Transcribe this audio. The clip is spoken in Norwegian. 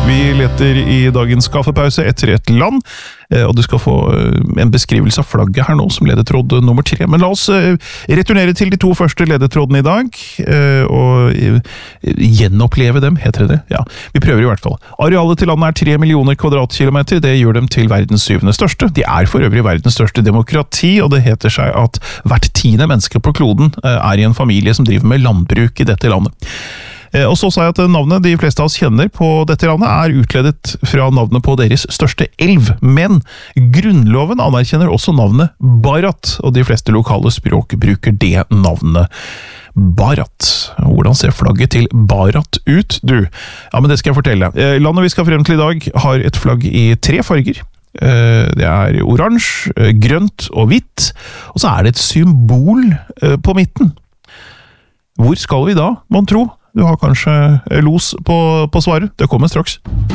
Vi leter i dagens kaffepause etter et land, og du skal få en beskrivelse av flagget her nå som ledetråd nummer 3. Men la oss returnere til de 2 første ledetrådene i dag, og gjenoppleve dem, heter det. Ja, vi prøver i hvert fall. Arealet til landet er 3 millioner kvadratkilometer, det gjør dem til verdens 7. største. De er for øvrig verdens største demokrati, og det heter seg at hvert 10. menneske på kloden er i en familie som driver med landbruk i dette landet. Og så sa jeg at navnet de fleste av oss kjenner på dette landet er utledet fra navnet på deres største elv, men grunnloven anerkjenner også navnet Bharat, og de fleste lokale språk bruker det navnet Bharat. Hvordan ser flagget til Bharat ut, du? Ja, men det skal jeg fortelle. Landet vi skal frem til i dag har et flagg i 3 farger. Det er oransje, grønt og hvitt, og så er det et symbol på midten. Hvor skal vi da, man tro? Du har kanskje los på svaret. Det kommer straks.